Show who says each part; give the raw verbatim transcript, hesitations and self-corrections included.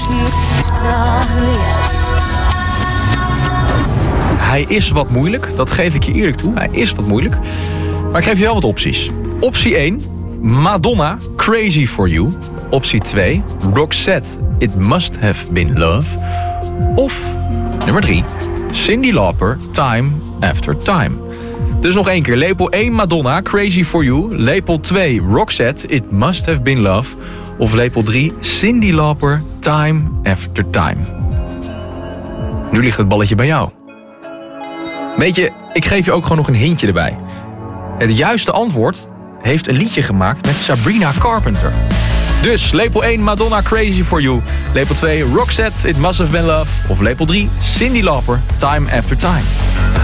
Speaker 1: Hij is wat moeilijk, dat geef ik je eerlijk toe. Hij is wat moeilijk. Maar ik geef je wel wat opties. Optie één, Madonna, Crazy For You. Optie twee, Roxette, It Must Have Been Love. Of nummer drie, Cyndi Lauper, Time After Time. Dus nog één keer. Lepel één, Madonna, Crazy For You. Lepel twee, Roxette, It Must Have Been Love. Of lepel drie, Cyndi Lauper, Time After Time. Nu ligt het balletje bij jou. Weet je, ik geef je ook gewoon nog een hintje erbij. Het juiste antwoord heeft een liedje gemaakt met Sabrina Carpenter. Dus lepel één, Madonna, Crazy For You. Lepel twee, Roxette, It Must Have Been Love. Of lepel drie, Cyndi Lauper, Time After Time.